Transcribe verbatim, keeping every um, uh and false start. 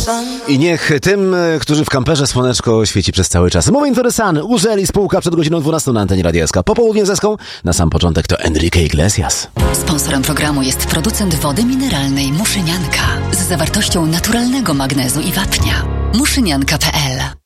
I niech tym, którzy w kamperze słoneczko świeci przez cały czas. Moment interesalny. Uzeli spółka przed godziną dwunastą na antenie Radia S K. Po południu zeską. Na sam początek to Enrique Iglesias. Sponsorem programu jest producent wody mineralnej Muszynianka z zawartością naturalnego magnezu i wapnia. muszynianka kropka p l